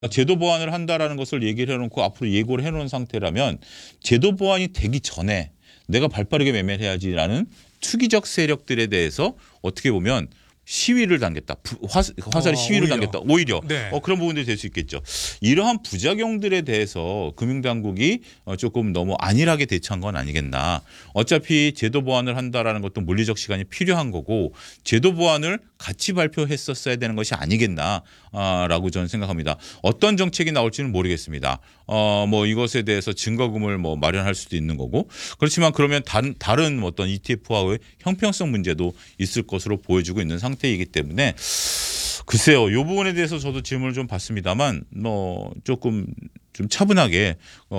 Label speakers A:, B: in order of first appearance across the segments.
A: 제도 보완을 한다라는 것을 얘기를 해놓고 앞으로 예고를 해놓은 상태라면 제도 보완이 되기 전에 내가 발빠르게 매매를 해야지라는 투기적 세력들에 대해서 어떻게 보면 시위를 당겼다. 화살이 시위를
B: 오히려.
A: 당겼다. 오히려
B: 네.
A: 그런 부분들이 될 수 있겠죠. 이러한 부작용들에 대해서 금융당국이 조금 너무 안일하게 대처한 건 아니겠나. 어차피 제도 보완을 한다라는 것도 물리적 시간이 필요한 거고 제도 보완을 같이 발표했었어야 되는 것이 아니겠나라고 저는 생각합니다. 어떤 정책이 나올지는 모르겠습니다. 뭐 이것에 대해서 증거금을 뭐 마련할 수도 있는 거고 그렇지만 그러면 다른 어떤 ETF와의 형평성 문제도 있을 것으로 보여주고 있는 상태이기 때문에 글쎄요, 이 부분에 대해서 저도 질문을 좀 받습니다만 뭐 조금 좀 차분하게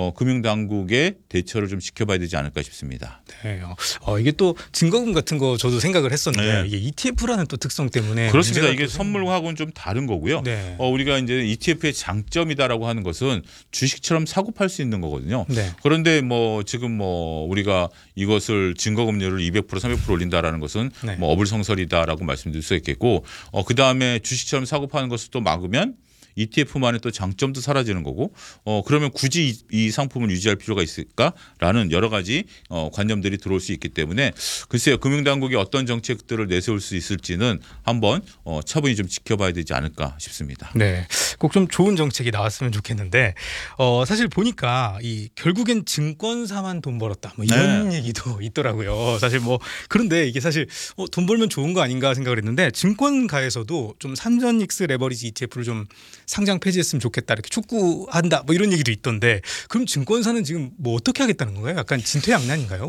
A: 금융당국의 대처를 좀 지켜봐야 되지 않을까 싶습니다.
B: 네. 이게 또 증거금 같은 거 저도 생각을 했었는데
A: 네.
B: 이게 ETF라는 또 특성 때문에
A: 그렇습니다.
B: 문제가
A: 이게
B: 또
A: 선물하고는 좀 다른 거고요.
B: 네.
A: 우리가 이제 ETF의 장점이다라고 하는 것은 주식처럼 사고 팔 수 있는 거거든요.
B: 네.
A: 그런데 뭐 지금 뭐 우리가 이것을 증거금리를 200% 300% 올린다라는 것은
B: 네.
A: 뭐 어불성설이다라고 말씀드릴 수 있겠고 그 다음에 주식처럼 사고 파는 것을 또 막으면 ETF만의 또 장점도 사라지는 거고 그러면 굳이 이 상품을 유지할 필요가 있을까라는 여러 가지 관념들이 들어올 수 있기 때문에 글쎄요, 금융당국이 어떤 정책들을 내세울 수 있을지는 한번 차분히 좀 지켜봐야 되지 않을까 싶습니다.
B: 네, 꼭 좀 좋은 정책이 나왔으면 좋겠는데 사실 보니까 이 결국엔 증권사만 돈 벌었다 뭐 이런 얘기도 있더라고요. 사실 뭐 그런데 이게 사실 돈 벌면 좋은 거 아닌가 생각을 했는데 증권가에서도 좀 삼전익스 레버리지 ETF를 좀 상장 폐지했으면 좋겠다 이렇게 촉구한다 뭐 이런 얘기도 있던데 그럼 증권사는 지금 뭐 어떻게 하겠다는 건가요? 약간 진퇴양난인가요?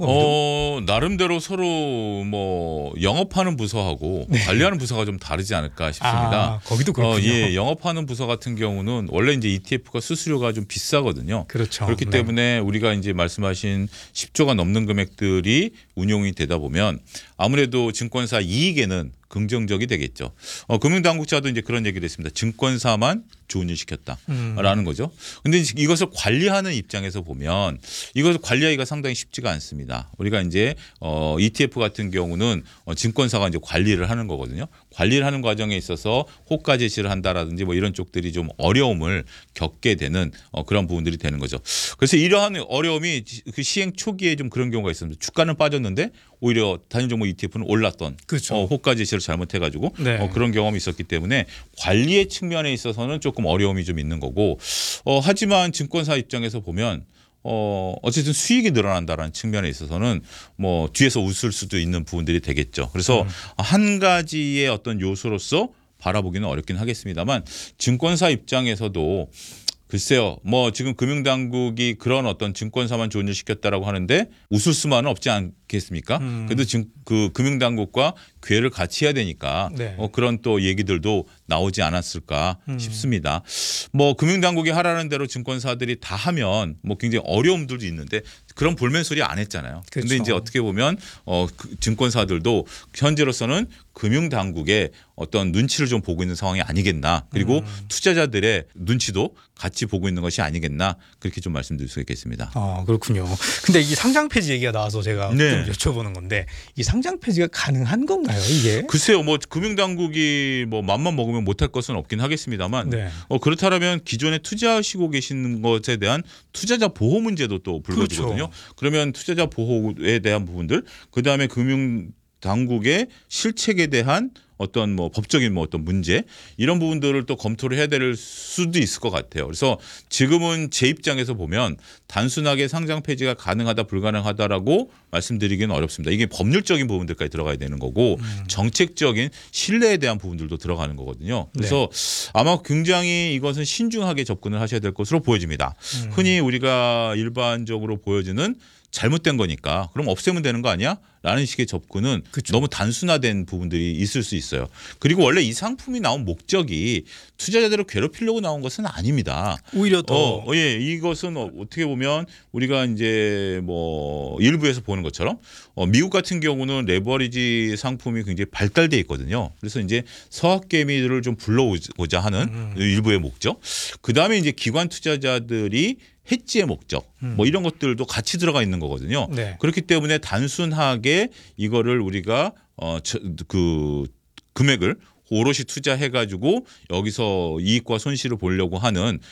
A: 나름대로 서로 뭐 영업하는 부서하고 관리하는 부서가 좀 다르지 않을까 싶습니다.
B: 거기도 그렇군요.
A: 예, 영업하는 부서 같은 경우는 원래 이제 ETF가 수수료가 좀 비싸거든요.
B: 그렇죠.
A: 그렇기 때문에 우리가 이제 말씀하신 10조가 넘는 금액들이 운용이 되다 보면 아무래도 증권사 이익에는 긍정적이 되겠죠. 금융당국자도 이제 그런 얘기를 했습니다. 증권사만 좋은 일 시켰다라는 거죠. 근데 이것을 관리하는 입장에서 보면 이것을 관리하기가 상당히 쉽지가 않습니다. 우리가 이제 ETF 같은 경우는 증권사가 이제 관리를 하는 거거든요. 관리를 하는 과정에 있어서 호가 제시를 한다라든지 뭐 이런 쪽들이 좀 어려움을 겪게 되는 그런 부분들이 되는 거죠. 그래서 이러한 어려움이 그 시행 초기에 좀 그런 경우가 있습니다. 주가는 빠졌는데 오히려 단일 종목 ETF는 올랐던
B: 그렇죠.
A: 호가 제시를 잘못해가지고
B: 네.
A: 그런 경험이 있었기 때문에 관리의 측면에 있어서는 조금 어려움이 좀 있는 거고 하지만 증권사 입장에서 보면 어쨌든 수익이 늘어난다라는 측면에 있어서는 뭐 뒤에서 웃을 수도 있는 부분들이 되겠죠. 그래서 한 가지의 어떤 요소로서 바라보기는 어렵긴 하겠습니다만 증권사 입장에서도 글쎄요, 뭐 지금 금융당국이 그런 어떤 증권사만 좋은 일 시켰다라고 하는데 웃을 수만은 없지 않겠습니까? 그래도 지금 그 금융당국과 궤를 같이 해야 되니까
B: 네.
A: 그런 또 얘기들도 나오지 않았을까 싶습니다. 뭐 금융당국이 하라는 대로 증권사들이 다 하면 뭐 굉장히 어려움들도 있는데 그런 볼멘 소리 안 했잖아요.
B: 그렇죠.
A: 근데 이제 어떻게 보면 증권사들도 현재로서는 금융당국의 어떤 눈치를 좀 보고 있는 상황이 아니겠나. 그리고 투자자들의 눈치도 같이 보고 있는 것이 아니겠나. 그렇게 좀 말씀드릴 수 있겠습니다.
B: 그렇군요. 근데 이 상장 폐지 얘기가 나와서 제가
A: 네.
B: 좀 여쭤보는 건데 이 상장 폐지가 가능한 건가요, 이게?
A: 글쎄요, 뭐 금융당국이 뭐 맘만 먹으면 못할 것은 없긴 하겠습니다만
B: 네.
A: 그렇다면 기존에 투자하시고 계시는 것에 대한 투자자 보호 문제도 또 불거지거든요. 그러면 투자자 보호에 대한 부분들, 그 다음에 금융당국의 실책에 대한 어떤 뭐 법적인 뭐 어떤 문제 이런 부분들을 또 검토를 해야 될 수도 있을 것 같아요. 그래서 지금은 제 입장에서 보면 단순하게 상장 폐지가 가능하다 불가능하다라고 말씀드리기는 어렵습니다. 이게 법률적인 부분들까지 들어가야 되는 거고 정책적인 신뢰에 대한 부분들도 들어가는 거거든요. 그래서 아마 굉장히 이것은 신중하게 접근을 하셔야 될 것으로 보여집니다. 흔히 우리가 일반적으로 보여지는 잘못된 거니까 그럼 없애면 되는 거 아니야? 라는 식의 접근은
B: 그쵸.
A: 너무 단순화된 부분들이 있을 수 있어요. 그리고 원래 이 상품이 나온 목적이 투자자들을 괴롭히려고 나온 것은 아닙니다.
B: 오히려 더
A: 예, 이것은 어떻게 보면 우리가 이제 뭐 일부에서 보는 것처럼 미국 같은 경우는 레버리지 상품이 굉장히 발달돼 있거든요. 그래서 이제 서학개미들을 좀 불러오고자 하는 일부의 목적. 그 다음에 이제 기관 투자자들이 해지의 목적 뭐 이런 것들도 같이 들어가 있는 거거든요.
B: 네.
A: 그렇기 때문에 단순하게 이거를 우리가 그 금액을 오롯이 투자해가지고 여기서 이익과 손실을 보려고 하는